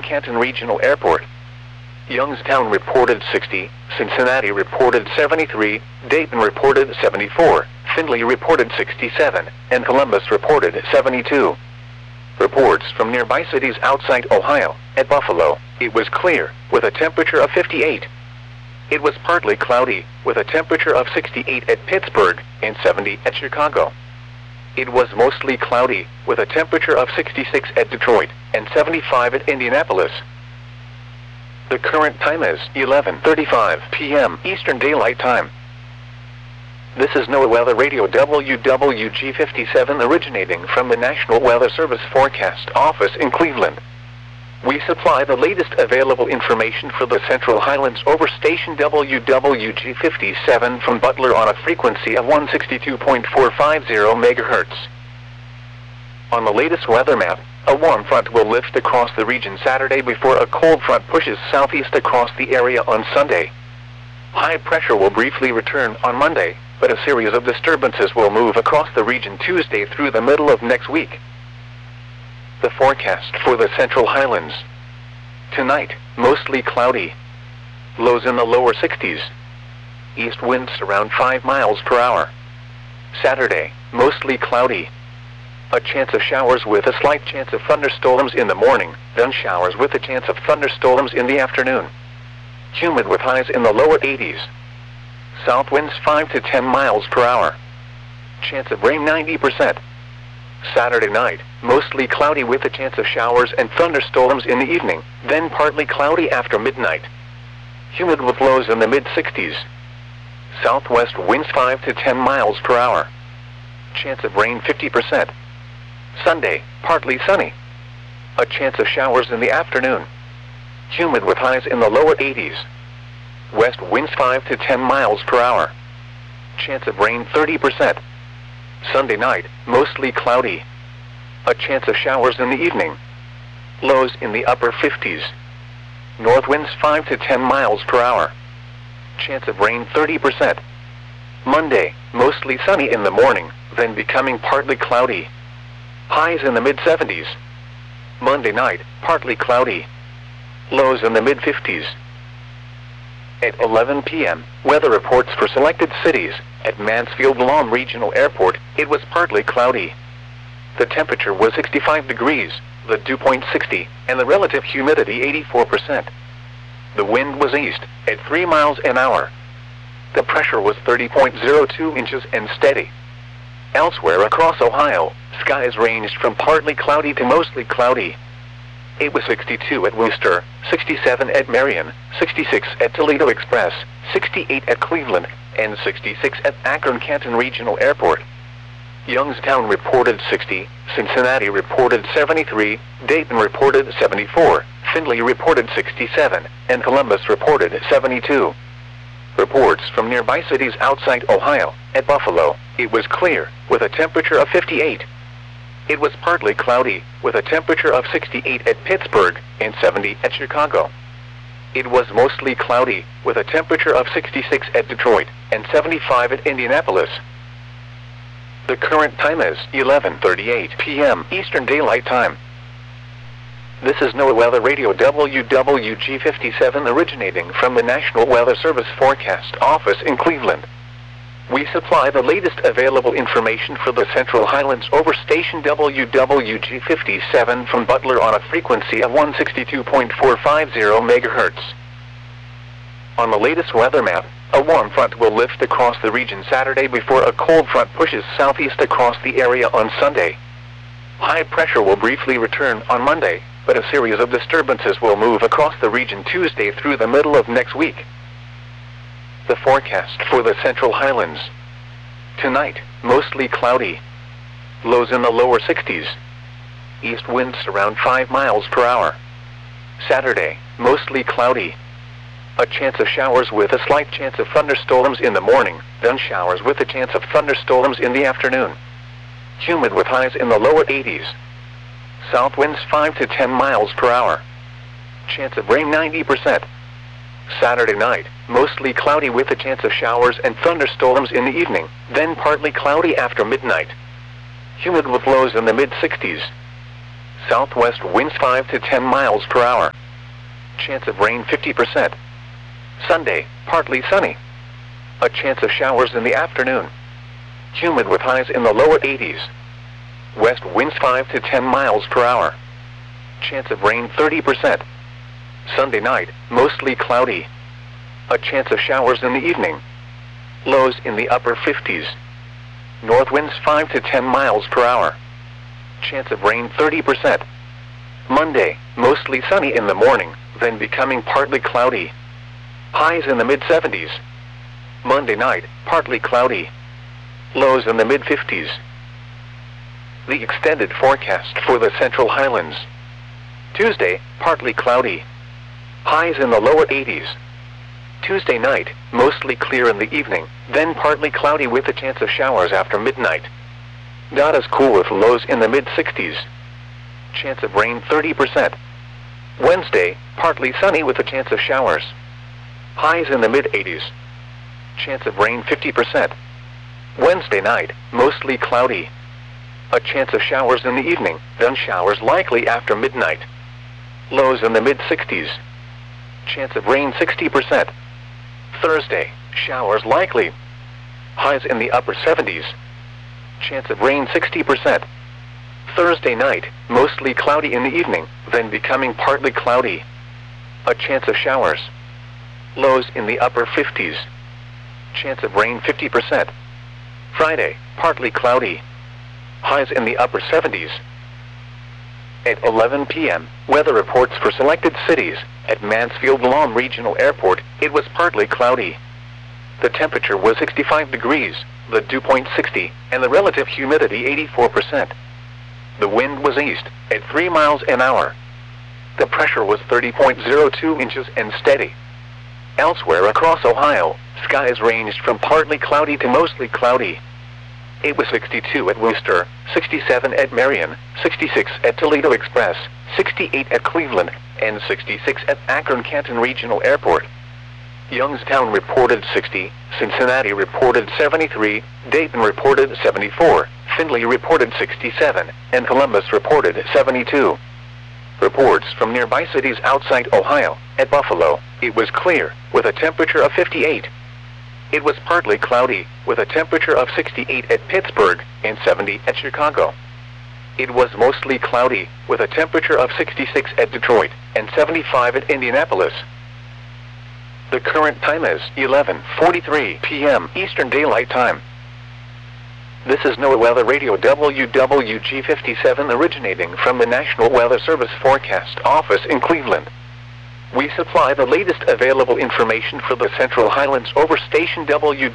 Akron-Canton Regional Airport. Youngstown reported 60, Cincinnati reported 73, Dayton reported 74, Findlay reported 67, and Columbus reported 72. Reports from nearby cities outside Ohio. At Buffalo, it was clear, with a temperature of 58. It was partly cloudy, with a temperature of 68 at Pittsburgh, and 70 at Chicago. It was mostly cloudy, with a temperature of 66 at Detroit, and 75 at Indianapolis. The current time is 11:35 p.m. Eastern Daylight Time. This is NOAA Weather Radio WWG57 originating from the National Weather Service Forecast Office in Cleveland. We supply the latest available information for the Central Highlands over station WWG57 from Butler on a frequency of 162.450 MHz. On the latest weather map, a warm front will lift across the region Saturday before a cold front pushes southeast across the area on Sunday. High pressure will briefly return on Monday, but a series of disturbances will move across the region Tuesday through the middle of next week. The forecast for the Central Highlands. Tonight, mostly cloudy. Lows in the lower 60s. East winds around 5 miles per hour. Saturday, mostly cloudy. A chance of showers with a slight chance of thunderstorms in the morning, then showers with a chance of thunderstorms in the afternoon. Humid with highs in the lower 80s. South winds 5 to 10 miles per hour. Chance of rain 90%. Saturday night, mostly cloudy with a chance of showers and thunderstorms in the evening, then partly cloudy after midnight. Humid with lows in the mid-60s. Southwest winds 5 to 10 miles per hour. Chance of rain 50%. Sunday, partly sunny. A chance of showers in the afternoon. Humid with highs in the lower 80s. West winds 5 to 10 miles per hour. Chance of rain 30%. Sunday night, mostly cloudy. A chance of showers in the evening. Lows in the upper 50s. North winds 5 to 10 miles per hour. Chance of rain 30%. Monday, mostly sunny in the morning, then becoming partly cloudy. Highs in the mid-70s. Monday night, partly cloudy. Lows in the mid-50s. At 11 p.m., weather reports for selected cities. At Mansfield-Lawn Regional Airport, it was partly cloudy. The temperature was 65 degrees, the dew point 60, and the relative humidity 84%. The wind was east, at 3 miles an hour. The pressure was 30.02 inches and steady. Elsewhere across Ohio, skies ranged from partly cloudy to mostly cloudy. It was 62 at Wooster, 67 at Marion, 66 at Toledo Express, 68 at Cleveland, and 66 at Akron-Canton Regional Airport. Youngstown reported 60, Cincinnati reported 73, Dayton reported 74, Findlay reported 67, and Columbus reported 72. Reports from nearby cities outside Ohio. At Buffalo, it was clear, with a temperature of 58. It was partly cloudy, with a temperature of 68 at Pittsburgh, and 70 at Chicago. It was mostly cloudy, with a temperature of 66 at Detroit, and 75 at Indianapolis. The current time is 11:38 p.m. Eastern Daylight Time. This is NOAA Weather Radio WWG57 originating from the National Weather Service Forecast Office in Cleveland. We supply the latest available information for the Central Highlands over station WWG57 from Butler on a frequency of 162.450 MHz. On the latest weather map, a warm front will lift across the region Saturday before a cold front pushes southeast across the area on Sunday. High pressure will briefly return on Monday, but a series of disturbances will move across the region Tuesday through the middle of next week. The forecast for the Central Highlands. Tonight, mostly cloudy. Lows in the lower 60s. East winds around 5 miles per hour. Saturday, mostly cloudy. A chance of showers with a slight chance of thunderstorms in the morning, then showers with a chance of thunderstorms in the afternoon. Humid with highs in the lower 80s. South winds 5 to 10 miles per hour. Chance of rain 90%. Saturday night, mostly cloudy with a chance of showers and thunderstorms in the evening, then partly cloudy after midnight. Humid with lows in the mid-60s. Southwest winds 5 to 10 miles per hour. Chance of rain 50%. Sunday, partly sunny. A chance of showers in the afternoon. Humid with highs in the lower 80s. West winds 5 to 10 miles per hour. Chance of rain 30%. Sunday night, mostly cloudy. A chance of showers in the evening. Lows in the upper 50s. North winds 5 to 10 miles per hour. Chance of rain 30%. Monday, mostly sunny in the morning, then becoming partly cloudy. Highs in the mid-70s. Monday night, partly cloudy. Lows in the mid-50s. The extended forecast for the Central Highlands. Tuesday, partly cloudy. Highs in the lower 80s. Tuesday night, mostly clear in the evening, then partly cloudy with a chance of showers after midnight. Not as cool with lows in the mid-60s. Chance of rain 30%. Wednesday, partly sunny with a chance of showers. Highs in the mid-80s. Chance of rain 50%. Wednesday night, mostly cloudy. A chance of showers in the evening, then showers likely after midnight. Lows in the mid-60s. Chance of rain 60%. Thursday, showers likely. Highs in the upper 70s. Chance of rain 60%. Thursday night, mostly cloudy in the evening, then becoming partly cloudy. A chance of showers. Lows in the upper 50s. Chance of rain 50%. Friday, partly cloudy. Highs in the upper 70s. At 11 p.m., weather reports for selected cities. At Mansfield-Lam Regional Airport, it was partly cloudy. The temperature was 65 degrees, the dew point 60, and the relative humidity 84%. The wind was east, at 3 miles an hour. The pressure was 30.02 inches and steady. Elsewhere across Ohio, skies ranged from partly cloudy to mostly cloudy. It was 62 at Wooster, 67 at Marion, 66 at Toledo Express, 68 at Cleveland, and 66 at Akron-Canton Regional Airport. Youngstown reported 60, Cincinnati reported 73, Dayton reported 74, Findlay reported 67, and Columbus reported 72. Reports from nearby cities outside Ohio. At Buffalo, it was clear, with a temperature of 58. It was partly cloudy, with a temperature of 68 at Pittsburgh and 70 at Chicago. It was mostly cloudy, with a temperature of 66 at Detroit and 75 at Indianapolis. The current time is 11:43 p.m. Eastern Daylight Time. This is NOAA Weather Radio WWG57 originating from the National Weather Service Forecast Office in Cleveland. We supply the latest available information for the Central Highlands over station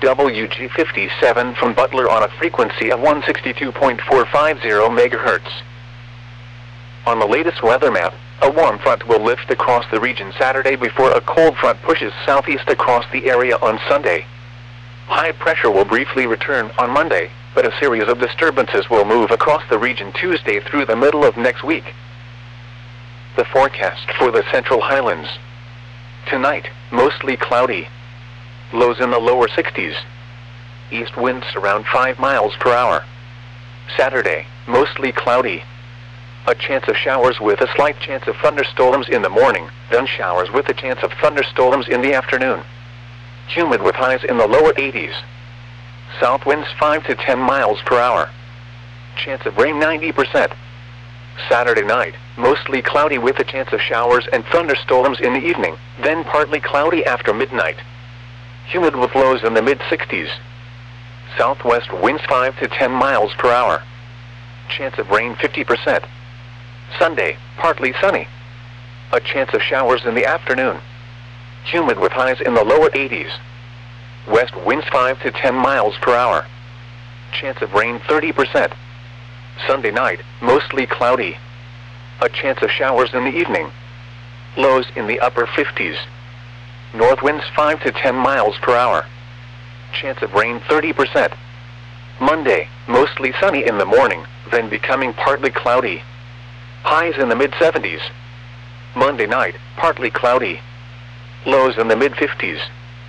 WWG57 from Butler on a frequency of 162.450 MHz. On the latest weather map, a warm front will lift across the region Saturday before a cold front pushes southeast across the area on Sunday. High pressure will briefly return on Monday, but a series of disturbances will move across the region Tuesday through the middle of next week. The forecast for the Central Highlands. Tonight, mostly cloudy. Lows in the lower 60s. East winds around 5 miles per hour. Saturday, mostly cloudy. A chance of showers with a slight chance of thunderstorms in the morning, then showers with a chance of thunderstorms in the afternoon. Humid with highs in the lower 80s. South winds 5 to 10 miles per hour. Chance of rain 90%. Saturday night, mostly cloudy with a chance of showers and thunderstorms in the evening, then partly cloudy after midnight. Humid with lows in the mid-60s. Southwest winds 5 to 10 miles per hour. Chance of rain 50%. Sunday, partly sunny. A chance of showers in the afternoon. Humid with highs in the lower 80s. West winds 5 to 10 miles per hour. Chance of rain 30%. Sunday night, mostly cloudy. A chance of showers in the evening. Lows in the upper 50s. North winds 5 to 10 miles per hour. Chance of rain 30%. Monday, mostly sunny in the morning, then becoming partly cloudy. Highs in the mid-70s. Monday night, partly cloudy. Lows in the mid-50s.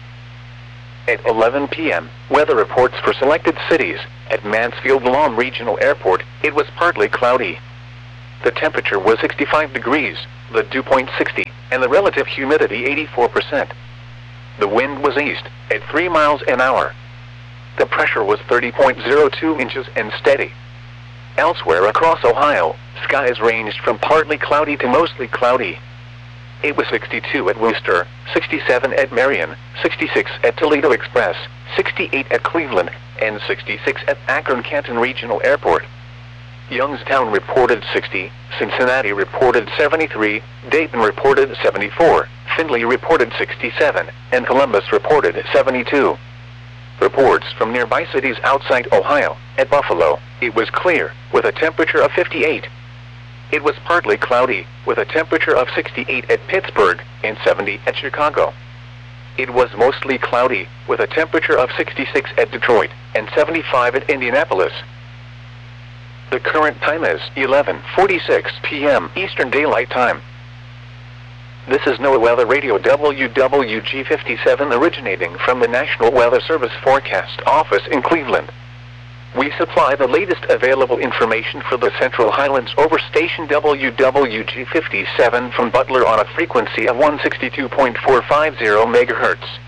At 11 p.m., weather reports for selected cities. At Mansfield-Lam Regional Airport, it was partly cloudy. The temperature was 65 degrees, the dew point 60, and the relative humidity 84%. The wind was east, at 3 miles an hour. The pressure was 30.02 inches and steady. Elsewhere across Ohio, skies ranged from partly cloudy to mostly cloudy. It was 62 at Wooster, 67 at Marion, 66 at Toledo Express, 68 at Cleveland, and 66 at Akron-Canton Regional Airport. Youngstown reported 60, Cincinnati reported 73, Dayton reported 74, Findlay reported 67, and Columbus reported 72. Reports from nearby cities outside Ohio. At Buffalo, it was clear, with a temperature of 58. It was partly cloudy, with a temperature of 68 at Pittsburgh, and 70 at Chicago. It was mostly cloudy, with a temperature of 66 at Detroit, and 75 at Indianapolis. The current time is 11:46 p.m. Eastern Daylight Time. This is NOAA Weather Radio WWG57 originating from the National Weather Service Forecast Office in Cleveland. We supply the latest available information for the Central Highlands over station WWG57 from Butler on a frequency of 162.450 MHz.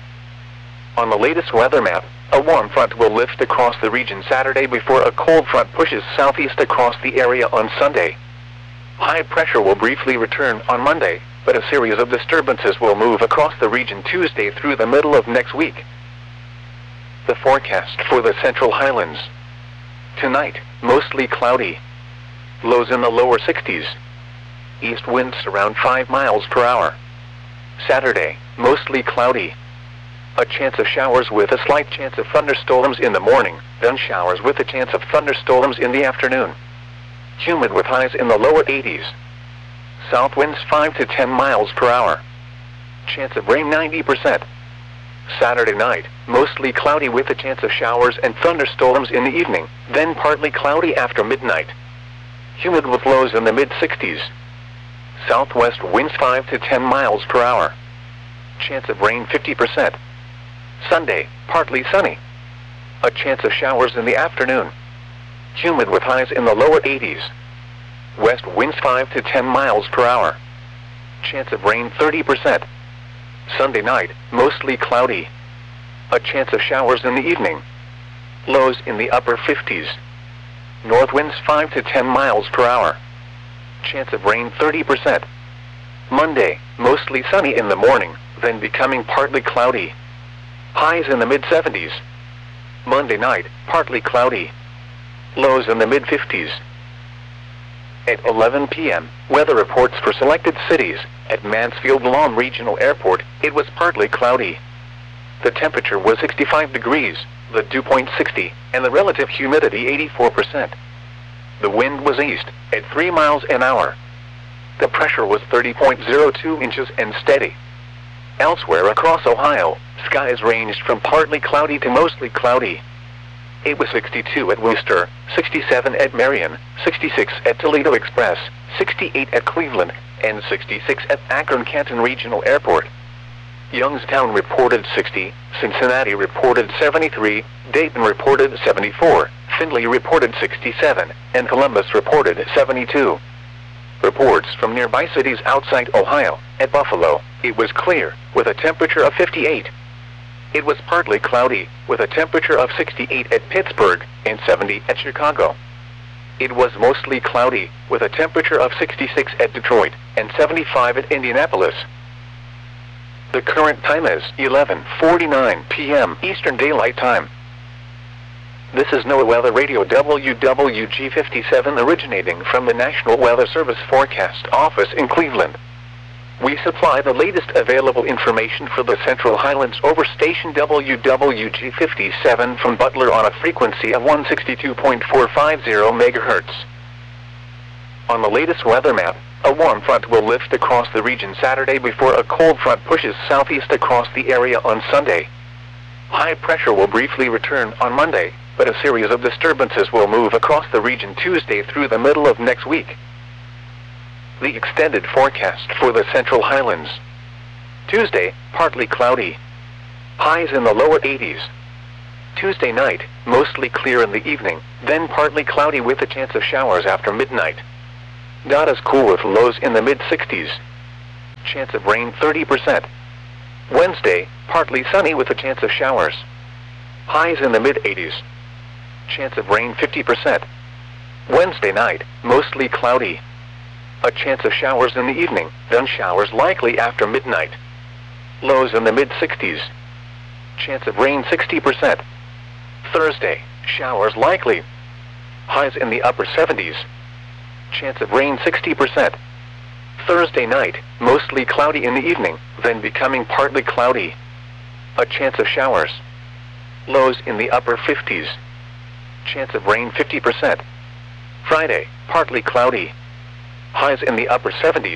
On the latest weather map, a warm front will lift across the region Saturday before a cold front pushes southeast across the area on Sunday. High pressure will briefly return on Monday, but a series of disturbances will move across the region Tuesday through the middle of next week. The forecast for the Central Highlands. Tonight, mostly cloudy. Lows in the lower 60s. East winds around 5 miles per hour. Saturday, mostly cloudy. A chance of showers with a slight chance of thunderstorms in the morning, then showers with a chance of thunderstorms in the afternoon. Humid with highs in the lower 80s. South winds 5 to 10 miles per hour. Chance of rain 90%. Saturday night, mostly cloudy with a chance of showers and thunderstorms in the evening, then partly cloudy after midnight. Humid with lows in the mid-60s. Southwest winds 5 to 10 miles per hour. Chance of rain 50%. Sunday, partly sunny. A chance of showers in the afternoon. Humid with highs in the lower 80s. West winds 5 to 10 miles per hour. Chance of rain 30%. Sunday night, mostly cloudy. A chance of showers in the evening. Lows in the upper 50s. North winds 5 to 10 miles per hour. Chance of rain 30%. Monday, mostly sunny in the morning, then becoming partly cloudy. Highs in the mid-70s. Monday night, partly cloudy. Lows in the mid-50s. At 11 p.m., weather reports for selected cities. At Mansfield-Lom Regional Airport, it was partly cloudy. The temperature was 65 degrees, the dew point 60, and the relative humidity 84%. The wind was east, at 3 miles an hour. The pressure was 30.02 inches and steady. Elsewhere across Ohio, skies ranged from partly cloudy to mostly cloudy. It was 62 at Wooster, 67 at Marion, 66 at Toledo Express, 68 at Cleveland, and 66 at Akron-Canton Regional Airport. Youngstown reported 60, Cincinnati reported 73, Dayton reported 74, Findlay reported 67, and Columbus reported 72. Reports from nearby cities outside Ohio. At Buffalo, it was clear, with a temperature of 58. It was partly cloudy, with a temperature of 68 at Pittsburgh, and 70 at Chicago. It was mostly cloudy, with a temperature of 66 at Detroit, and 75 at Indianapolis. The current time is 11:49 p.m. Eastern Daylight Time. This is NOAA Weather Radio WWG57 originating from the National Weather Service Forecast Office in Cleveland. We supply the latest available information for the Central Highlands over station WWG57 from Butler on a frequency of 162.450 MHz. On the latest weather map, a warm front will lift across the region Saturday before a cold front pushes southeast across the area on Sunday. High pressure will briefly return on Monday, but a series of disturbances will move across the region Tuesday through the middle of next week. The extended forecast for the Central Highlands. Tuesday, partly cloudy. Highs in the lower 80s. Tuesday night, mostly clear in the evening, then partly cloudy with a chance of showers after midnight. Not as cool with lows in the mid-60s. Chance of rain 30%. Wednesday, partly sunny with a chance of showers. Highs in the mid-80s. Chance of rain 50%. Wednesday night, mostly cloudy. A chance of showers in the evening, then showers likely after midnight. Lows in the mid-60s. Chance of rain 60%. Thursday, showers likely. Highs in the upper 70s. Chance of rain 60%. Thursday night, mostly cloudy in the evening, then becoming partly cloudy. A chance of showers. Lows in the upper 50s. Chance of rain 50%. Friday, partly cloudy. Highs in the upper 70s.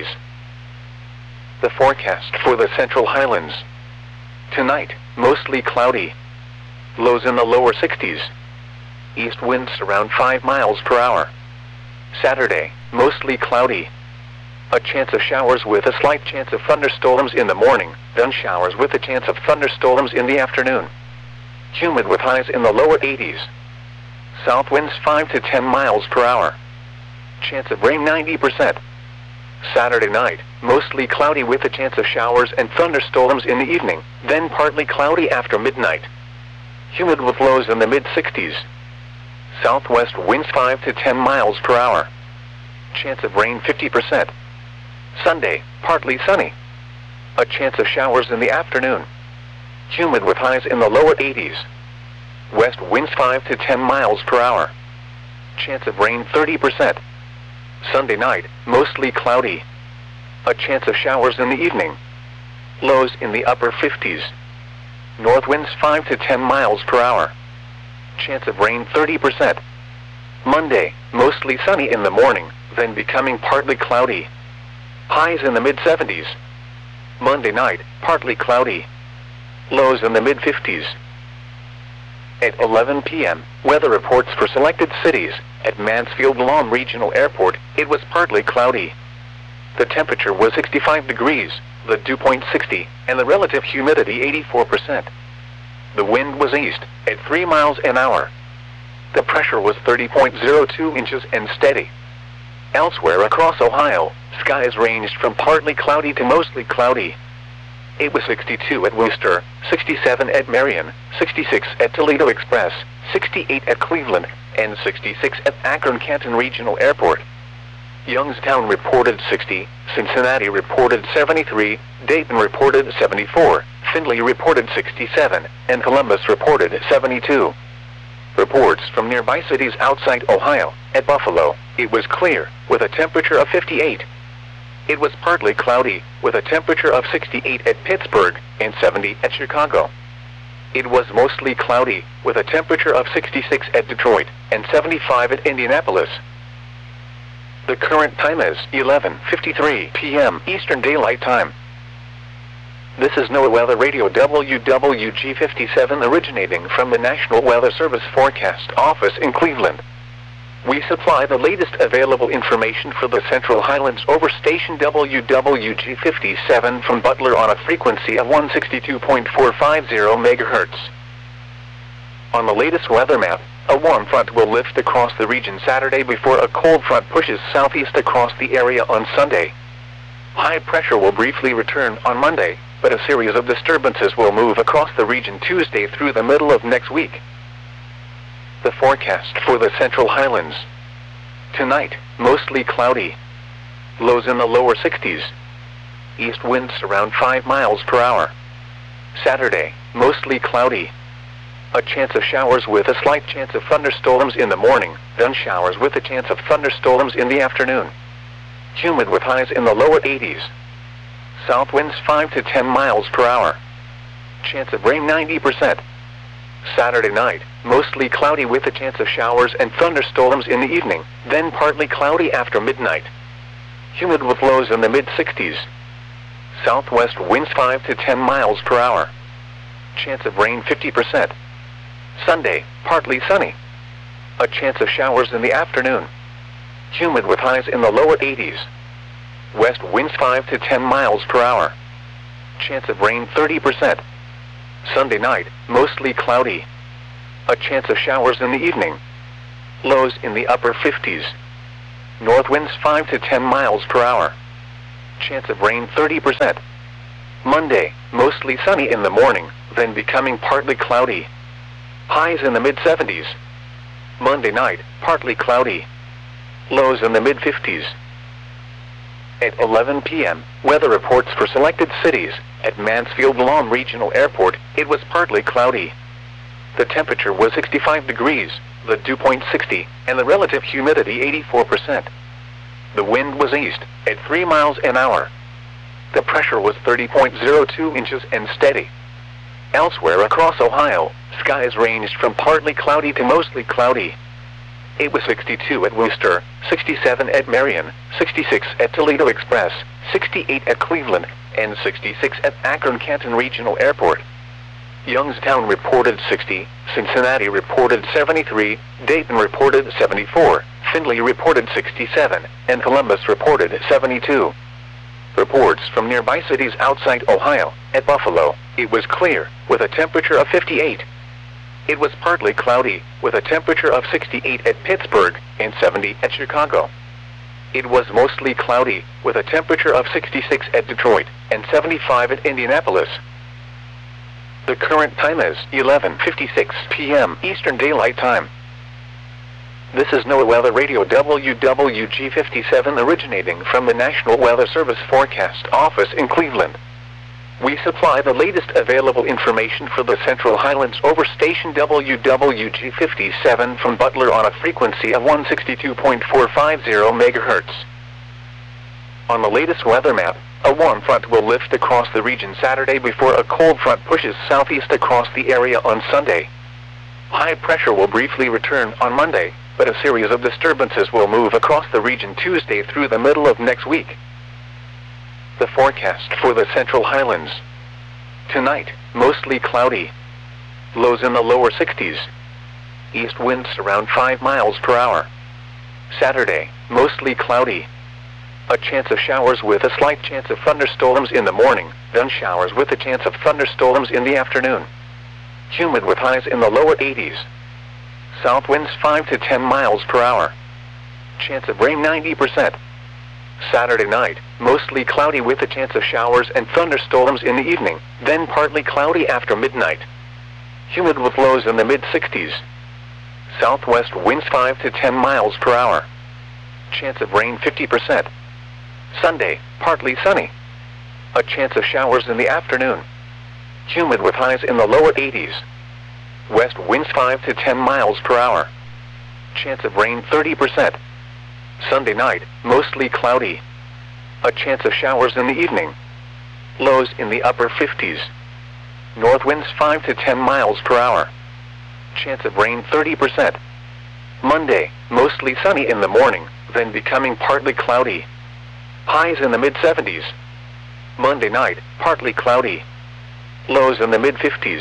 The forecast for the Central Highlands. Tonight, mostly cloudy. Lows in the lower 60s. East winds around 5 miles per hour. Saturday, mostly cloudy. A chance of showers with a slight chance of thunderstorms in the morning, then showers with a chance of thunderstorms in the afternoon. Humid with highs in the lower 80s. South winds 5 to 10 miles per hour. Chance of rain 90%. Saturday night, mostly cloudy with a chance of showers and thunderstorms in the evening, then partly cloudy after midnight. Humid with lows in the mid-60s. Southwest winds 5 to 10 miles per hour. Chance of rain 50%. Sunday, partly sunny. A chance of showers in the afternoon. Humid with highs in the lower 80s. West winds 5 to 10 miles per hour. Chance of rain 30%. Sunday night, mostly cloudy. A chance of showers in the evening. Lows in the upper 50s. North winds 5 to 10 miles per hour. Chance of rain 30%. Monday, mostly sunny in the morning, then becoming partly cloudy. Highs in the mid-70s. Monday night, partly cloudy. Lows in the mid-50s. At 11 p.m., weather reports for selected cities. At Mansfield-Lom Regional Airport, it was partly cloudy. The temperature was 65 degrees, the dew point 60, and the relative humidity 84%. The wind was east, at 3 miles an hour. The pressure was 30.02 inches and steady. Elsewhere across Ohio, skies ranged from partly cloudy to mostly cloudy. It was 62 at Wooster, 67 at Marion, 66 at Toledo Express, 68 at Cleveland, and 66 at Akron-Canton Regional Airport. Youngstown reported 60, Cincinnati reported 73, Dayton reported 74, Findlay reported 67, and Columbus reported 72. Reports from nearby cities outside Ohio. At Buffalo, it was clear, with a temperature of 58. It was partly cloudy, with a temperature of 68 at Pittsburgh and 70 at Chicago. It was mostly cloudy, with a temperature of 66 at Detroit and 75 at Indianapolis. The current time is 11:53 p.m. Eastern Daylight Time. This is NOAA Weather Radio WWG57 originating from the National Weather Service Forecast Office in Cleveland. We supply the latest available information for the Central Highlands over station WWG57 from Butler on a frequency of 162.450 MHz. On the latest weather map, a warm front will lift across the region Saturday before a cold front pushes southeast across the area on Sunday. High pressure will briefly return on Monday, but a series of disturbances will move across the region Tuesday through the middle of next week. The forecast for the Central Highlands. Tonight, mostly cloudy. Lows in the lower 60s. East winds around 5 miles per hour. Saturday, mostly cloudy. A chance of showers with a slight chance of thunderstorms in the morning, then showers with a chance of thunderstorms in the afternoon. Humid with highs in the lower 80s. South winds 5 to 10 miles per hour. Chance of rain 90%. Saturday night, mostly cloudy with a chance of showers and thunderstorms in the evening, then partly cloudy after midnight. Humid with lows in the mid-60s. Southwest winds 5 to 10 miles per hour. Chance of rain 50%. Sunday, partly sunny. A chance of showers in the afternoon. Humid with highs in the lower 80s. West winds 5 to 10 miles per hour. Chance of rain 30%. Sunday night, mostly cloudy. A chance of showers in the evening. Lows in the upper 50s. north winds 5 to 10 miles per hour. Chance of rain 30%. Monday, mostly sunny in the morning, then becoming partly cloudy. Highs in the mid-70s. Monday night, partly cloudy. Lows in the mid-50s. At 11 p.m., weather reports for selected cities. At Mansfield Lawn Regional Airport, it was partly cloudy. The temperature was 65 degrees, the dew point 60, and the relative humidity 84%. The wind was east, at 3 miles an hour. The pressure was 30.02 inches and steady. Elsewhere across Ohio, skies ranged from partly cloudy to mostly cloudy. It was 62 at Wooster, 67 at Marion, 66 at Toledo Express, 68 at Cleveland, and 66 at Akron-Canton Regional Airport. Youngstown reported 60, Cincinnati reported 73, Dayton reported 74, Findlay reported 67, and Columbus reported 72. Reports from nearby cities outside Ohio. At Buffalo, it was clear, with a temperature of 58. It was partly cloudy, with a temperature of 68 at Pittsburgh and 70 at Chicago. It was mostly cloudy, with a temperature of 66 at Detroit and 75 at Indianapolis. The current time is 11:56 p.m. Eastern Daylight Time. This is NOAA Weather Radio WWG57 originating from the National Weather Service Forecast Office in Cleveland. We supply the latest available information for the Central Highlands over station WWG57 from Butler on a frequency of 162.450 MHz. On the latest weather map, a warm front will lift across the region Saturday before a cold front pushes southeast across the area on Sunday. High pressure will briefly return on Monday, but a series of disturbances will move across the region Tuesday through the middle of next week. The forecast for the Central Highlands. Tonight, mostly cloudy. Lows in the lower 60s. East winds around 5 miles per hour. Saturday, mostly cloudy. A chance of showers with a slight chance of thunderstorms in the morning, then showers with a chance of thunderstorms in the afternoon. Humid with highs in the lower 80s. South winds 5 to 10 miles per hour. Chance of rain 90%. Saturday night, mostly cloudy with a chance of showers and thunderstorms in the evening, then partly cloudy after midnight. Humid with lows in the mid-60s. Southwest winds 5 to 10 miles per hour. Chance of rain 50%. Sunday, partly sunny. A chance of showers in the afternoon. Humid with highs in the lower 80s. West winds 5 to 10 miles per hour. Chance of rain 30%. Sunday night, mostly cloudy. A chance of showers in the evening. Lows in the upper 50s. North winds 5 to 10 miles per hour. Chance of rain 30%. Monday, mostly sunny in the morning, then becoming partly cloudy. Highs in the mid-70s. Monday night, partly cloudy. Lows in the mid-50s.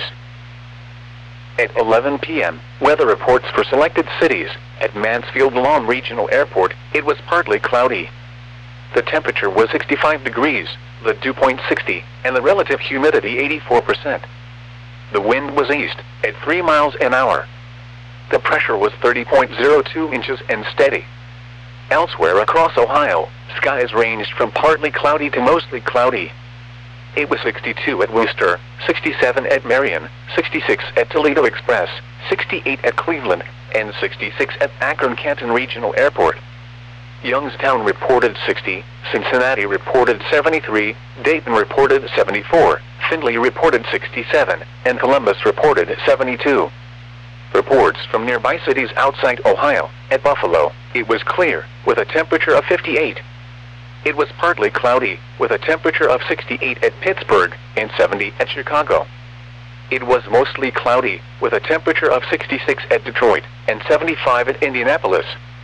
At 11 p.m., weather reports for selected cities. At Mansfield Lawn Regional Airport, it was partly cloudy. The temperature was 65 degrees, the dew point 60, and the relative humidity 84%. The wind was east, at 3 miles an hour. The pressure was 30.02 inches and steady. Elsewhere across Ohio, skies ranged from partly cloudy to mostly cloudy. It was 62 at Wooster, 67 at Marion, 66 at Toledo Express, 68 at Cleveland, and 66 at Akron-Canton Regional Airport. Youngstown reported 60, Cincinnati reported 73, Dayton reported 74, Findlay reported 67, and Columbus reported 72. Reports from nearby cities outside Ohio. At Buffalo, it was clear, with a temperature of 58. It was partly cloudy, with a temperature of 68 at Pittsburgh and 70 at Chicago. It was mostly cloudy, with a temperature of 66 at Detroit and 75 at Indianapolis.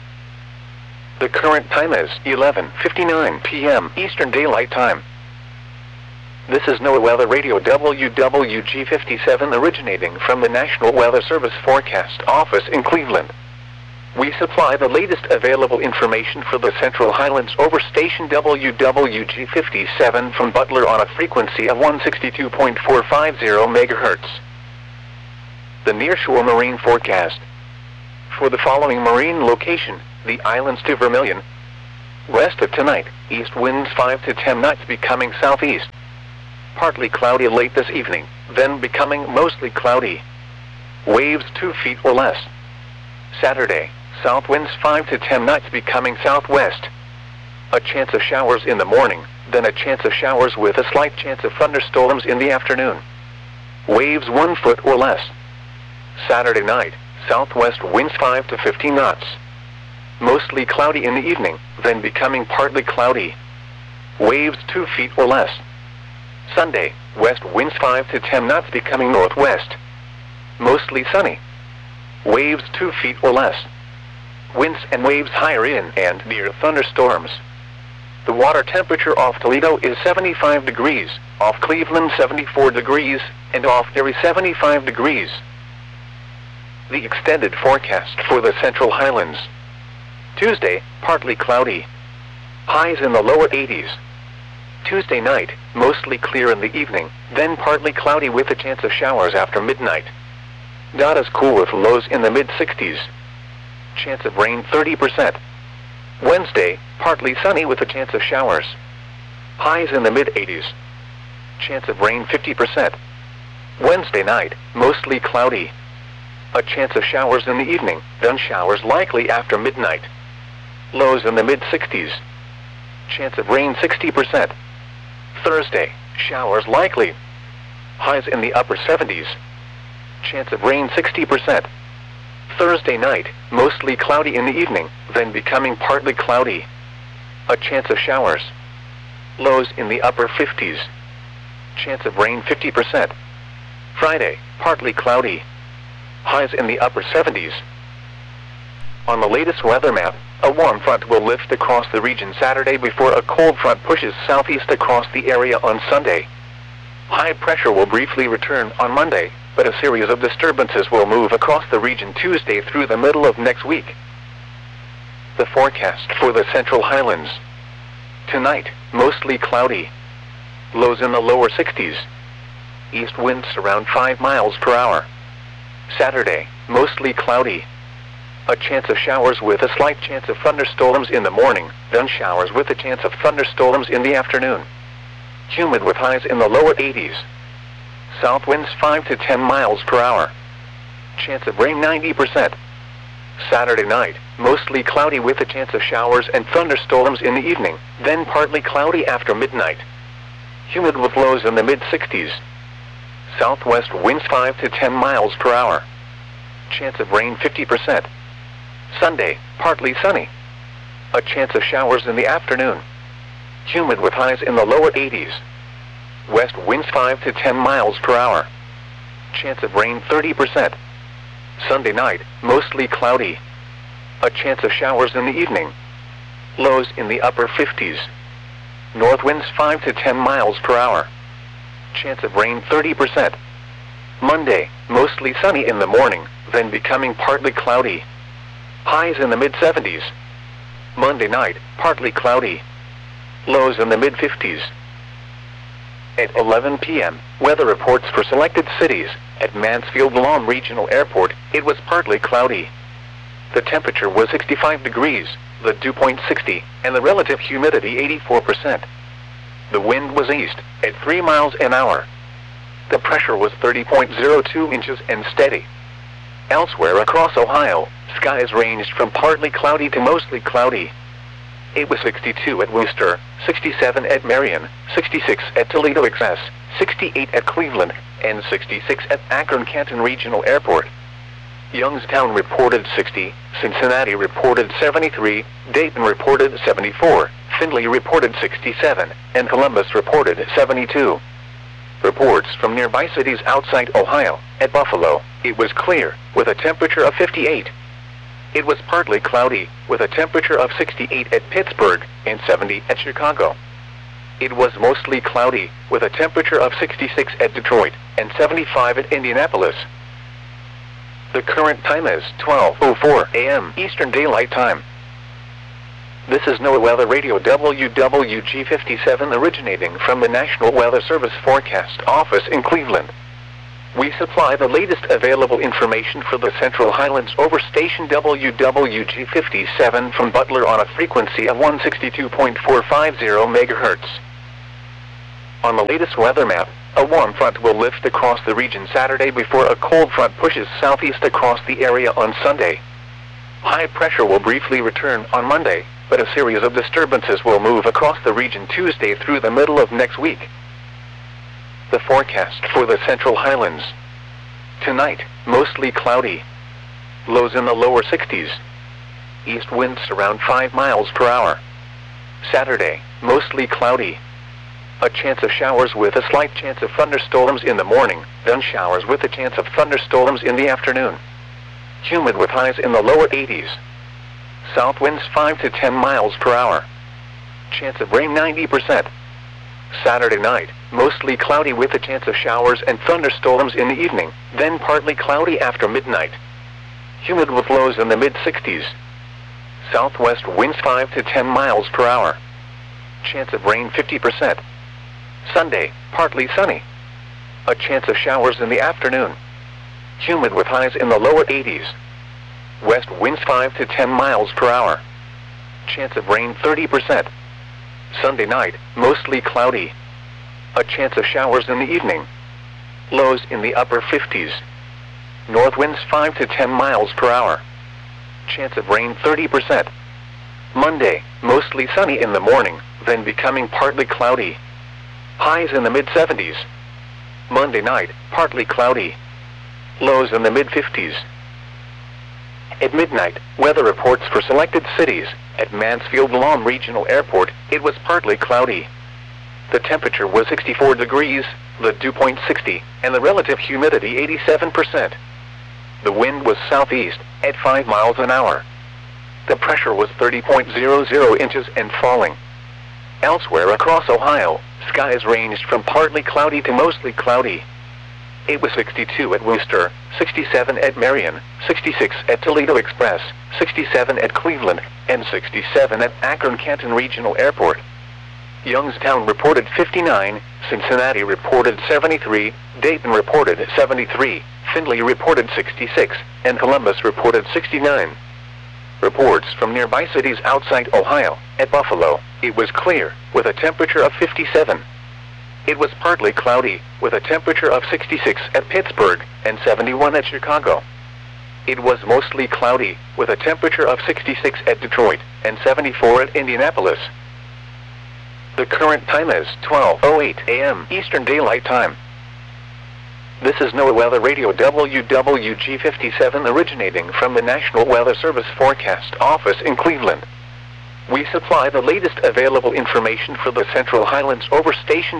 The current time is 11:59 p.m. Eastern Daylight Time. This is NOAA Weather Radio WWG57 originating from the National Weather Service Forecast Office in Cleveland. We supply the latest available information for the Central Highlands over station WWG57 from Butler on a frequency of 162.450 MHz. The Nearshore Marine Forecast. For the following marine location, the islands to Vermilion, Rest of tonight, east winds 5 to 10 knots becoming southeast. Partly cloudy late this evening, then becoming mostly cloudy. Waves 2 feet or less. Saturday, south winds 5 to 10 knots becoming southwest. A chance of showers in the morning, then a chance of showers with a slight chance of thunderstorms in the afternoon. Waves 1 foot or less. Saturday night, southwest winds 5 to 15 knots. Mostly cloudy in the evening, then becoming partly cloudy. Waves 2 feet or less. Sunday, west winds 5 to 10 knots becoming northwest. Mostly sunny. Waves 2 feet or less. Winds and waves higher in and near thunderstorms. The water temperature off Toledo is 75 degrees, off Cleveland 74 degrees, and off Erie 75 degrees. The extended forecast for the Central Highlands. Tuesday, partly cloudy. Highs in the lower 80s. Tuesday night, mostly clear in the evening, then partly cloudy with a chance of showers after midnight. Data's cool with lows in the mid-60s. Chance of rain 30%. Wednesday, partly sunny with a chance of showers. Highs in the mid-80s. Chance of rain 50%. Wednesday night, mostly cloudy. A chance of showers in the evening, then showers likely after midnight. Lows in the mid-60s. Chance of rain 60%. Thursday, showers likely. Highs in the upper 70s. Chance of rain 60%. Thursday night, mostly cloudy in the evening, then becoming partly cloudy. A chance of showers. Lows in the upper 50s. Chance of rain 50%. Friday, partly cloudy. Highs in the upper 70s. On the latest weather map, a warm front will lift across the region Saturday before a cold front pushes southeast across the area on Sunday. High pressure will briefly return on Monday, but a series of disturbances will move across the region Tuesday through the middle of next week. The forecast for the Central Highlands. Tonight, mostly cloudy. Lows in the lower 60s. East winds around 5 miles per hour. Saturday, mostly cloudy. A chance of showers with a slight chance of thunderstorms in the morning, then showers with a chance of thunderstorms in the afternoon. Humid with highs in the lower 80s. South winds 5 to 10 miles per hour. Chance of rain 90%. Saturday night, mostly cloudy with a chance of showers and thunderstorms in the evening, then partly cloudy after midnight. Humid with lows in the mid-60s. Southwest winds 5 to 10 miles per hour. Chance of rain 50%. Sunday, partly sunny. A chance of showers in the afternoon. Humid with highs in the lower 80s. West winds 5 to 10 miles per hour. Chance of rain 30%. Sunday night, mostly cloudy. A chance of showers in the evening. Lows in the upper 50s. North winds 5 to 10 miles per hour. Chance of rain 30%. Monday, mostly sunny in the morning, then becoming partly cloudy. Highs in the mid-70s. Monday night, partly cloudy. Lows in the mid-50s. At 11 p.m., weather reports for selected cities. At Mansfield Lawn Regional Airport, it was partly cloudy. The temperature was 65 degrees, the dew point 60, and the relative humidity 84%. The wind was east, at 3 miles an hour. The pressure was 30.02 inches and steady. Elsewhere across Ohio, skies ranged from partly cloudy to mostly cloudy. It was 62 at Wooster, 67 at Marion, 66 at Toledo XS, 68 at Cleveland, and 66 at Akron-Canton Regional Airport. Youngstown reported 60, Cincinnati reported 73, Dayton reported 74, Findlay reported 67, and Columbus reported 72. Reports from nearby cities outside Ohio. At Buffalo, it was clear, with a temperature of 58. It was partly cloudy, with a temperature of 68 at Pittsburgh, and 70 at Chicago. It was mostly cloudy, with a temperature of 66 at Detroit, and 75 at Indianapolis. The current time is 12:04 a.m. Eastern Daylight Time. This is NOAA Weather Radio WWG 57 originating from the National Weather Service Forecast Office in Cleveland. We supply the latest available information for the Central Highlands over station WWG57 from Butler on a frequency of 162.450 MHz. On the latest weather map, a warm front will lift across the region Saturday before a cold front pushes southeast across the area on Sunday. High pressure will briefly return on Monday, but a series of disturbances will move across the region Tuesday through the middle of next week. The forecast for the Central Highlands. Tonight, mostly cloudy. Lows in the lower 60s. East winds around 5 miles per hour. Saturday, mostly cloudy. A chance of showers with a slight chance of thunderstorms in the morning, then showers with a chance of thunderstorms in the afternoon. Humid with highs in the lower 80s. South winds 5 to 10 miles per hour. Chance of rain 90%. Saturday night, mostly cloudy with a chance of showers and thunderstorms in the evening, then partly cloudy after midnight. Humid with lows in the mid-60s. Southwest winds 5 to 10 miles per hour. Chance of rain 50%. Sunday, partly sunny. A chance of showers in the afternoon. Humid with highs in the lower 80s. West winds 5 to 10 miles per hour. Chance of rain 30%. Sunday night, mostly cloudy. A chance of showers in the evening. Lows in the upper 50s. North winds 5 to 10 miles per hour. Chance of rain 30%. Monday, mostly sunny in the morning, then becoming partly cloudy. Highs in the mid-70s. Monday night, partly cloudy. Lows in the mid-50s. At midnight, weather reports for selected cities. At Mansfield-Lom Regional Airport, it was partly cloudy. The temperature was 64 degrees, the dew point 60, and the relative humidity 87%. The wind was southeast, at 5 miles an hour. The pressure was 30.00 inches and falling. Elsewhere across Ohio, skies ranged from partly cloudy to mostly cloudy. It was 62 at Wooster, 67 at Marion, 66 at Toledo Express, 67 at Cleveland, and 67 at Akron-Canton Regional Airport. Youngstown reported 59, Cincinnati reported 73, Dayton reported 73, Findlay reported 66, and Columbus reported 69. Reports from nearby cities outside Ohio. At Buffalo, it was clear, with a temperature of 57. It was partly cloudy, with a temperature of 66 at Pittsburgh, and 71 at Chicago. It was mostly cloudy, with a temperature of 66 at Detroit, and 74 at Indianapolis. The current time is 12:08 a.m. Eastern Daylight Time. This is NOAA Weather Radio WWG57 originating from the National Weather Service Forecast Office in Cleveland. We supply the latest available information for the Central Highlands over station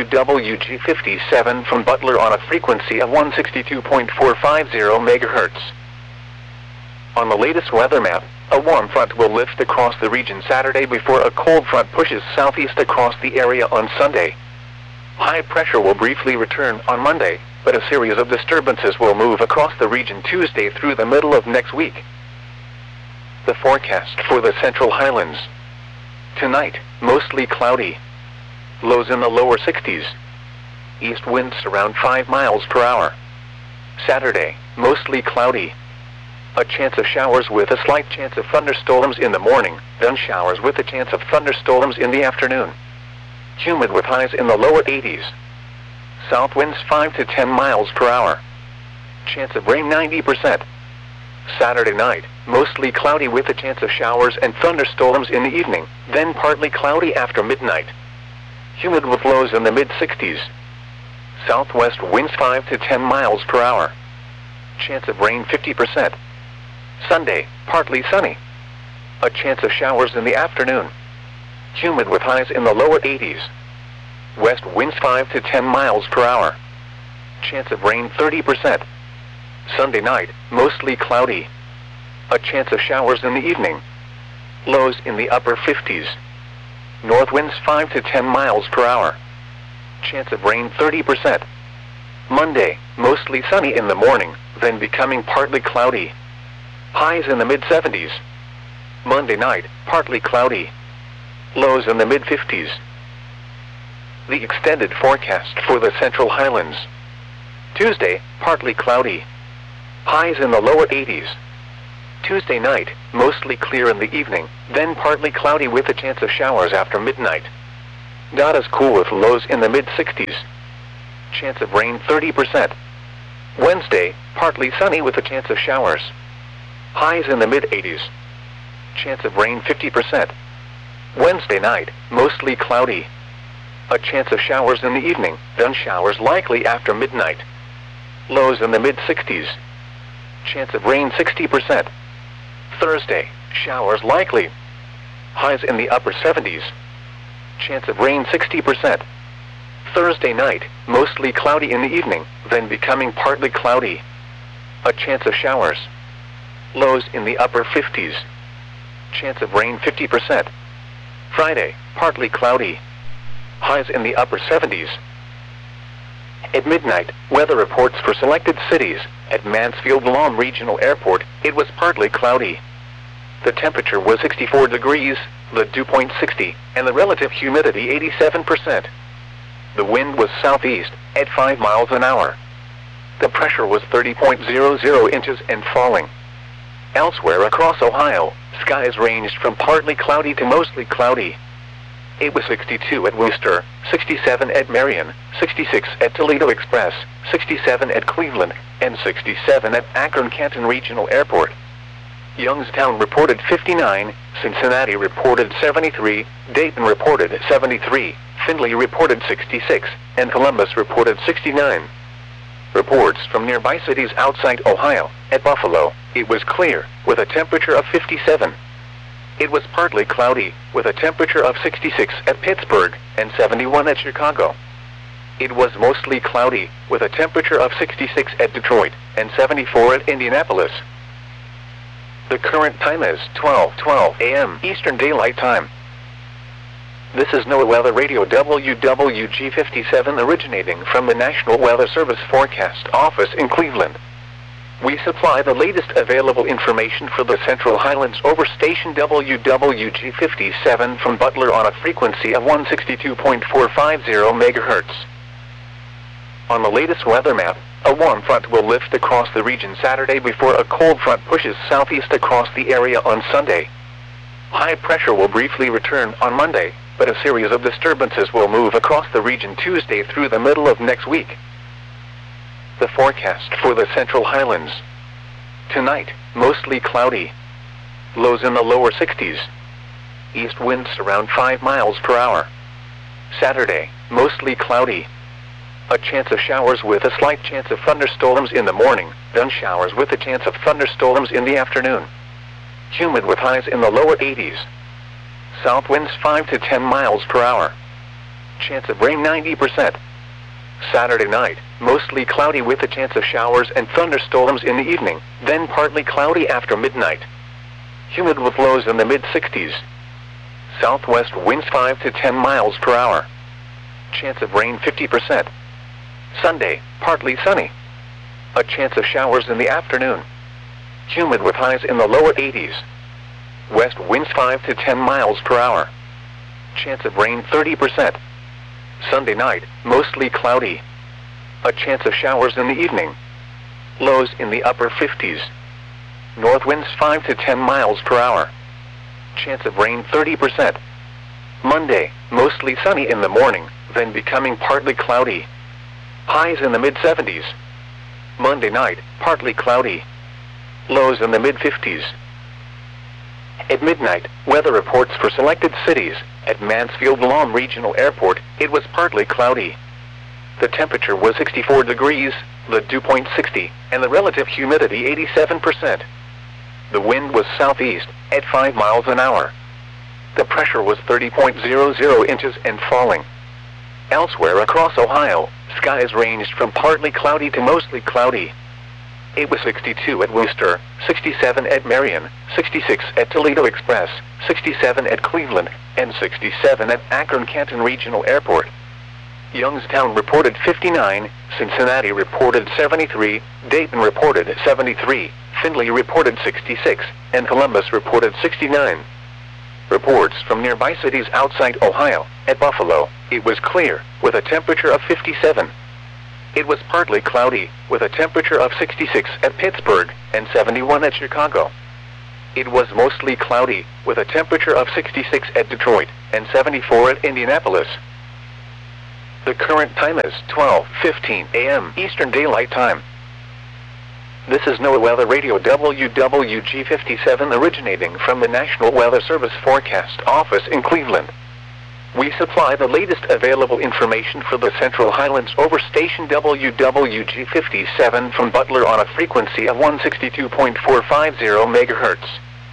WWG57 from Butler on a frequency of 162.450 MHz. On the latest weather map, a warm front will lift across the region Saturday before a cold front pushes southeast across the area on Sunday. High pressure will briefly return on Monday, but a series of disturbances will move across the region Tuesday through the middle of next week. The forecast for the Central Highlands. Tonight, mostly cloudy. Lows in the lower 60s. East winds around 5 miles per hour. Saturday, mostly cloudy. A chance of showers with a slight chance of thunderstorms in the morning, then showers with a chance of thunderstorms in the afternoon. Humid with highs in the lower 80s. South winds 5 to 10 miles per hour. Chance of rain 90%. Saturday night, mostly cloudy with a chance of showers and thunderstorms in the evening, then partly cloudy after midnight. Humid with lows in the mid-60s. Southwest winds 5 to 10 miles per hour. Chance of rain 50%. Sunday, partly sunny. A chance of showers in the afternoon. Humid with highs in the lower 80s. West winds 5 to 10 miles per hour. Chance of rain 30%. Sunday night, mostly cloudy. A chance of showers in the evening. Lows in the upper 50s. North winds 5 to 10 miles per hour. Chance of rain 30%. Monday, mostly sunny in the morning, then becoming partly cloudy. Highs in the mid-70s. Monday night, partly cloudy. Lows in the mid-50s. The extended forecast for the Central Highlands. Tuesday, partly cloudy. Highs in the lower 80s. Tuesday night, mostly clear in the evening, then partly cloudy with a chance of showers after midnight. Is cool with lows in the mid-60s. Chance of rain 30%. Wednesday, partly sunny with a chance of showers. Highs in the mid-80s. Chance of rain 50%. Wednesday night, mostly cloudy. A chance of showers in the evening, then showers likely after midnight. Lows in the mid-60s. Chance of rain 60%. Thursday, showers likely. Highs in the upper 70s. Chance of rain 60%. Thursday night, mostly cloudy in the evening, then becoming partly cloudy. A chance of showers. Lows in the upper 50s. Chance of rain 50%. Friday, partly cloudy. Highs in the upper 70s. At midnight, weather reports for selected cities. At Mansfield Lawn Regional Airport, it was partly cloudy. The temperature was 64 degrees, the dew point 60, and the relative humidity 87%. The wind was southeast, at 5 miles an hour. The pressure was 30.00 inches and falling. Elsewhere across Ohio, skies ranged from partly cloudy to mostly cloudy. It was 62 at Wooster, 67 at Marion, 66 at Toledo Express, 67 at Cleveland, and 67 at Akron-Canton Regional Airport. Youngstown reported 59, Cincinnati reported 73, Dayton reported 73, Findlay reported 66, and Columbus reported 69. Reports from nearby cities outside Ohio. At Buffalo, it was clear, with a temperature of 57. It was partly cloudy, with a temperature of 66 at Pittsburgh, and 71 at Chicago. It was mostly cloudy, with a temperature of 66 at Detroit, and 74 at Indianapolis. The current time is 12:12 a.m. Eastern Daylight Time. This is NOAA Weather Radio WWG57 originating from the National Weather Service Forecast Office in Cleveland. We supply the latest available information for the Central Highlands over station WWG57 from Butler on a frequency of 162.450 MHz. On the latest weather map, a warm front will lift across the region Saturday before a cold front pushes southeast across the area on Sunday. High pressure will briefly return on Monday, but a series of disturbances will move across the region Tuesday through the middle of next week. The forecast for the Central Highlands. Tonight, mostly cloudy. Lows in the lower 60s. East winds around 5 miles per hour. Saturday, mostly cloudy. A chance of showers with a slight chance of thunderstorms in the morning, then showers with a chance of thunderstorms in the afternoon. Humid with highs in the lower 80s. South winds 5 to 10 miles per hour. Chance of rain 90%. Saturday night, mostly cloudy with a chance of showers and thunderstorms in the evening, then partly cloudy after midnight. Humid with lows in the mid-60s. Southwest winds 5 to 10 miles per hour. Chance of rain 50%. Sunday, partly sunny. A chance of showers in the afternoon. Humid with highs in the lower 80s. West winds 5 to 10 miles per hour. Chance of rain 30%. Sunday night, mostly cloudy. A chance of showers in the evening. Lows in the upper 50s. North winds 5 to 10 miles per hour. Chance of rain 30%. Monday, mostly sunny in the morning, then becoming partly cloudy. Highs in the mid-70s. Monday night, partly cloudy. Lows in the mid-50s. At midnight, weather reports for selected cities. At Mansfield Lawn Regional Airport, it was partly cloudy. The temperature was 64 degrees, the dew point 60, and the relative humidity 87%. The wind was southeast, at 5 miles an hour. The pressure was 30.00 inches and falling. Elsewhere across Ohio, skies ranged from partly cloudy to mostly cloudy. It was 62 at Wooster, 67 at Marion, 66 at Toledo Express, 67 at Cleveland, and 67 at Akron-Canton Regional Airport. Youngstown reported 59, Cincinnati reported 73, Dayton reported 73, Findlay reported 66, and Columbus reported 69. Reports from nearby cities outside Ohio. At Buffalo, it was clear, with a temperature of 57. It was partly cloudy, with a temperature of 66 at Pittsburgh and 71 at Chicago. It was mostly cloudy, with a temperature of 66 at Detroit and 74 at Indianapolis. The current time is 12:15 a.m. Eastern Daylight Time. This is NOAA Weather Radio WWG57 originating from the National Weather Service Forecast Office in Cleveland. We supply the latest available information for the Central Highlands over station WWG57 from Butler on a frequency of 162.450 MHz.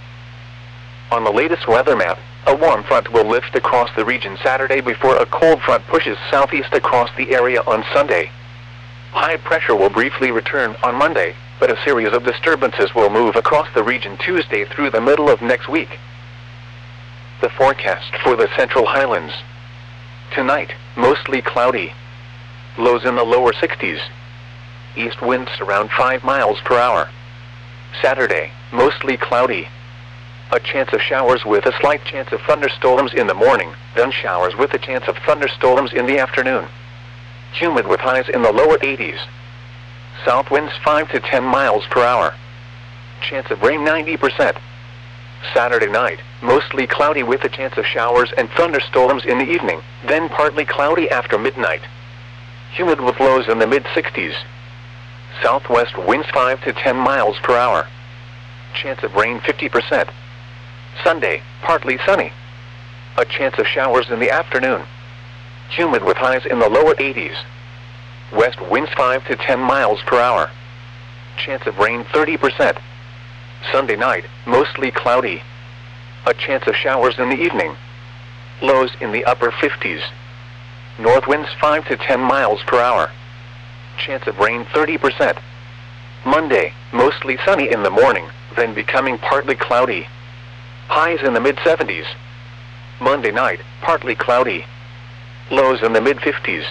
On the latest weather map, a warm front will lift across the region Saturday before a cold front pushes southeast across the area on Sunday. High pressure will briefly return on Monday, but a series of disturbances will move across the region Tuesday through the middle of next week. The forecast for the Central Highlands. Tonight, mostly cloudy. Lows in the lower 60s. East winds around 5 miles per hour. Saturday, mostly cloudy. A chance of showers with a slight chance of thunderstorms in the morning, then showers with a chance of thunderstorms in the afternoon. Humid with highs in the lower 80s. South winds 5 to 10 miles per hour. Chance of rain 90%. Saturday night, mostly cloudy with a chance of showers and thunderstorms in the evening, then partly cloudy after midnight. Humid with lows in the mid-60s. Southwest winds 5 to 10 miles per hour. Chance of rain 50%. Sunday, partly sunny. A chance of showers in the afternoon. Humid with highs in the lower 80s. West winds 5 to 10 miles per hour. Chance of rain 30%. Sunday night, mostly cloudy. A chance of showers in the evening. Lows in the upper 50s. North winds 5 to 10 miles per hour. Chance of rain 30%. Monday, mostly sunny in the morning, then becoming partly cloudy. Highs in the mid-70s. Monday night, partly cloudy. Lows in the mid-50s.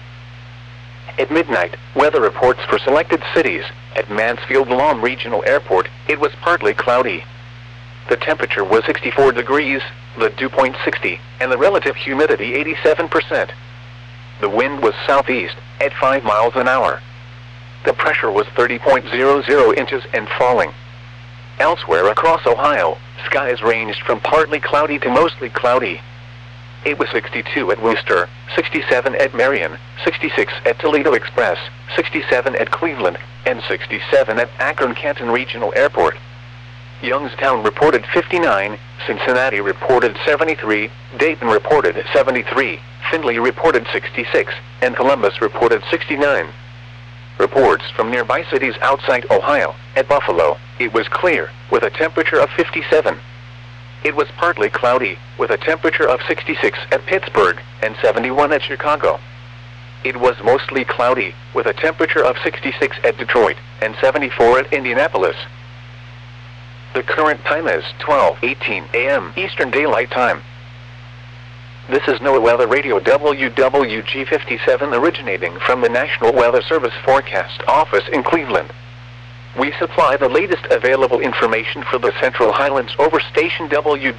At midnight, weather reports for selected cities. At Mansfield Lawn Regional Airport, it was partly cloudy. The temperature was 64 degrees, the dew point 60, and the relative humidity 87%. The wind was southeast, at 5 miles an hour. The pressure was 30.00 inches and falling. Elsewhere across Ohio, skies ranged from partly cloudy to mostly cloudy. It was 62 at Wooster, 67 at Marion, 66 at Toledo Express, 67 at Cleveland, and 67 at Akron-Canton Regional Airport. Youngstown reported 59, Cincinnati reported 73, Dayton reported 73, Findlay reported 66, and Columbus reported 69. Reports from nearby cities outside Ohio. At Buffalo, it was clear, with a temperature of 57. It was partly cloudy, with a temperature of 66 at Pittsburgh and 71 at Chicago. It was mostly cloudy, with a temperature of 66 at Detroit and 74 at Indianapolis. The current time is 12:18 a.m. Eastern Daylight Time. This is NOAA Weather Radio WWG57 originating from the National Weather Service Forecast Office in Cleveland. We supply the latest available information for the Central Highlands over station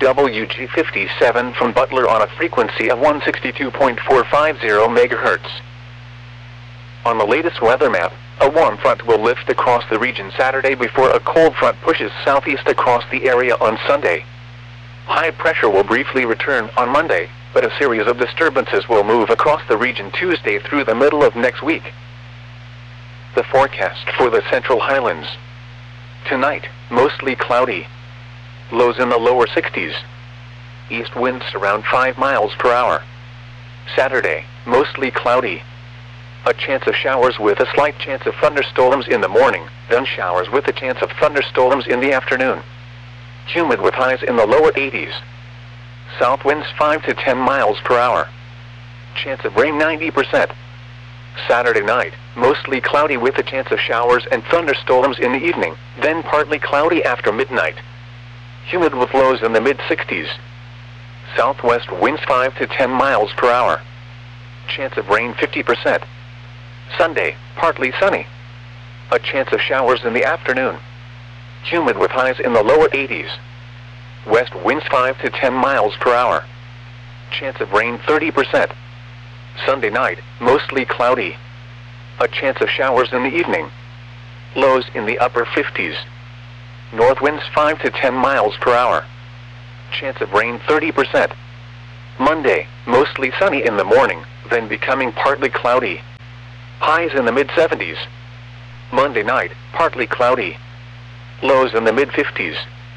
WWG57 from Butler on a frequency of 162.450 MHz. On the latest weather map, a warm front will lift across the region Saturday before a cold front pushes southeast across the area on Sunday. High pressure will briefly return on Monday, but a series of disturbances will move across the region Tuesday through the middle of next week. The forecast for the Central Highlands. Tonight, mostly cloudy. Lows in the lower 60s. East winds around 5 miles per hour. Saturday, mostly cloudy. A chance of showers with a slight chance of thunderstorms in the morning, then showers with a chance of thunderstorms in the afternoon. Humid with highs in the lower 80s. South winds 5 to 10 miles per hour. Chance of rain 90%. Saturday night, mostly cloudy with a chance of showers and thunderstorms in the evening, then partly cloudy after midnight. Humid with lows in the mid-60s. Southwest winds 5 to 10 miles per hour. Chance of rain 50%. Sunday, partly sunny. A chance of showers in the afternoon. Humid with highs in the lower 80s. West winds 5 to 10 miles per hour. Chance of rain 30%. Sunday night, mostly cloudy. A chance of showers in the evening. Lows in the upper 50s. North winds 5 to 10 miles per hour. Chance of rain 30%. Monday, mostly sunny in the morning, then becoming partly cloudy. Highs in the mid-70s. Monday night, partly cloudy. Lows in the mid-50s.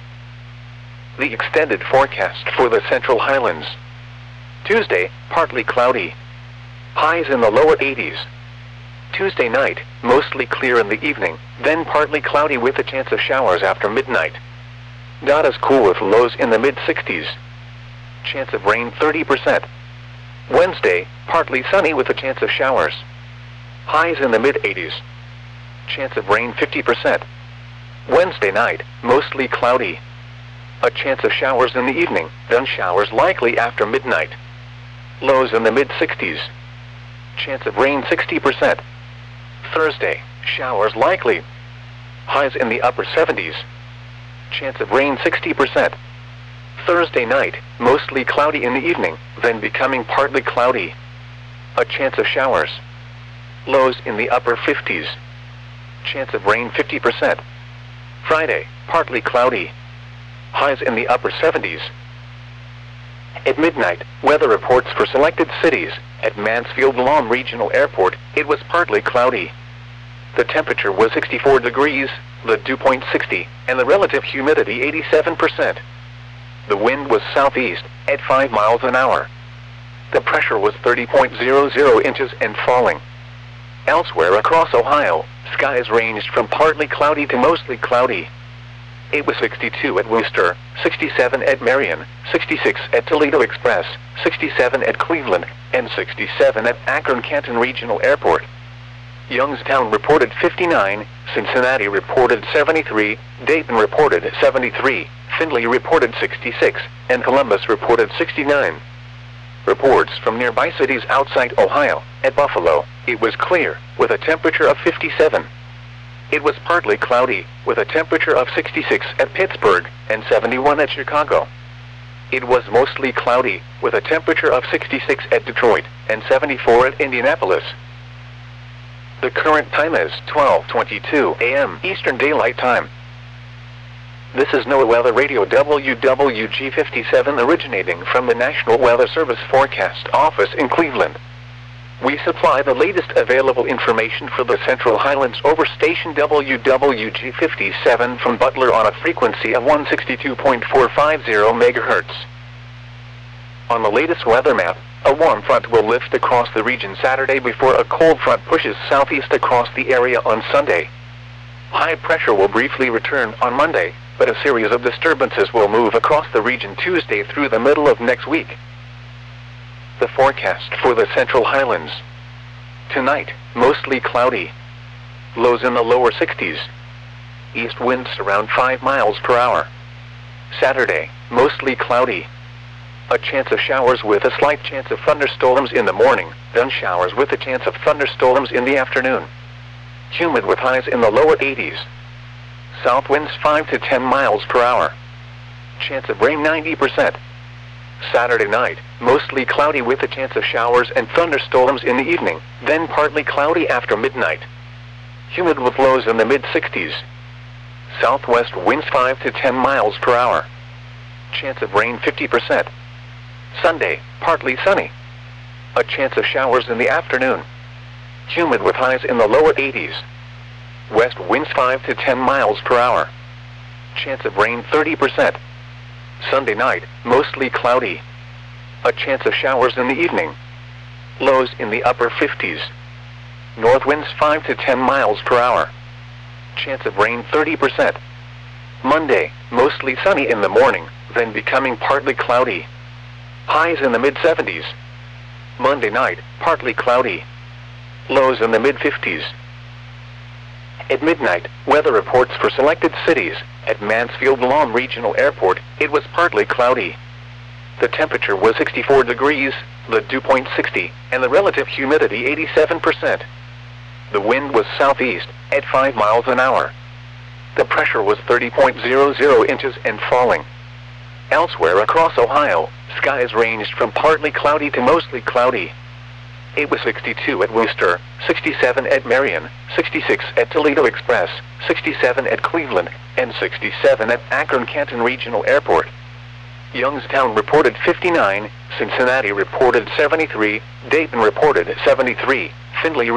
The extended forecast for the Central Highlands. Tuesday, partly cloudy. Highs in the lower 80s. Tuesday night, mostly clear in the evening, then partly cloudy with a chance of showers after midnight. Is cool with lows in the mid-60s. Chance of rain 30%. Wednesday, partly sunny with a chance of showers. Highs in the mid-80s. Chance of rain 50%. Wednesday night, mostly cloudy. A chance of showers in the evening, then showers likely after midnight. Lows in the mid-60s. Chance of rain 60%. Thursday, showers likely. Highs in the upper 70s. Chance of rain 60%. Thursday night, mostly cloudy in the evening, then becoming partly cloudy. A chance of showers. Lows in the upper 50s. Chance of rain 50%. Friday, partly cloudy. Highs in the upper 70s. At midnight, weather reports for selected cities. At Mansfield Lawn Regional Airport, it was partly cloudy. The temperature was 64 degrees, the dew point 60, and the relative humidity 87%. The wind was southeast, at 5 miles an hour. The pressure was 30.00 inches and falling. Elsewhere across Ohio, skies ranged from partly cloudy to mostly cloudy. It was 62 at Wooster, 67 at Marion, 66 at Toledo Express, 67 at Cleveland, and 67 at Akron-Canton Regional Airport. Youngstown reported 59, Cincinnati reported 73, Dayton reported 73, Findlay reported 66, and Columbus reported 69. Reports from nearby cities outside Ohio. At Buffalo, it was clear, with a temperature of 57. It was partly cloudy, with a temperature of 66 at Pittsburgh, and 71 at Chicago. It was mostly cloudy, with a temperature of 66 at Detroit, and 74 at Indianapolis. The current time is 12:22 a.m. Eastern Daylight Time. This is NOAA Weather Radio WWG57 originating from the National Weather Service Forecast Office in Cleveland. We supply the latest available information for the Central Highlands over station WWG57 from Butler on a frequency of 162.450 MHz. On the latest weather map, a warm front will lift across the region Saturday before a cold front pushes southeast across the area on Sunday. High pressure will briefly return on Monday, but a series of disturbances will move across the region Tuesday through the middle of next week. The forecast for the Central Highlands. Tonight, mostly cloudy. Lows in the lower 60s. East winds around 5 miles per hour. Saturday, mostly cloudy. A chance of showers with a slight chance of thunderstorms in the morning, then showers with a chance of thunderstorms in the afternoon. Humid with highs in the lower 80s. South winds 5 to 10 miles per hour. Chance of rain 90%. Saturday night, mostly cloudy with a chance of showers and thunderstorms in the evening, then partly cloudy after midnight. Humid with lows in the mid-60s. Southwest winds 5 to 10 miles per hour. Chance of rain 50%. Sunday, partly sunny. A chance of showers in the afternoon. Humid with highs in the lower 80s. West winds 5 to 10 miles per hour. Chance of rain 30%. Sunday night, mostly cloudy. A chance of showers in the evening. Lows in the upper 50s. North winds 5 to 10 miles per hour. Chance of rain 30%. Monday, mostly sunny in the morning, then becoming partly cloudy. Highs in the mid-70s. Monday night, partly cloudy. Lows in the mid-50s. At midnight, weather reports for selected cities. At Mansfield Lawn Regional Airport, it was partly cloudy. The temperature was 64 degrees, the dew point 60, and the relative humidity 87%. The wind was southeast, at 5 miles an hour. The pressure was 30.00 inches and falling. Elsewhere across Ohio, skies ranged from partly cloudy to mostly cloudy. It was 62 at Worcester, 67 at Marion, 66 at Toledo Express, 67 at Cleveland, and 67 at Akron-Canton Regional Airport. Youngstown reported 59, Cincinnati reported 73, Dayton reported 73, Findlay